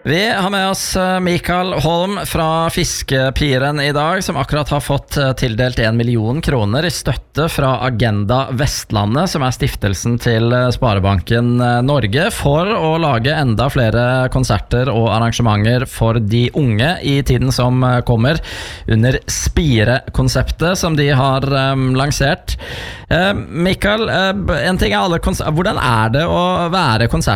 Vi har med oss Mikael Holm fra Fiskepiren I dag, som akkurat har fått tildelt 1 million kroner I støtte fra Agenda Vestlandet, som stiftelsen til Sparebanken Norge, for å lage enda flere konserter og arrangementer for de unge I tiden som kommer, under Spire-konseptet som de har lansert. Mikael, en ting alle hvordan det å være konsert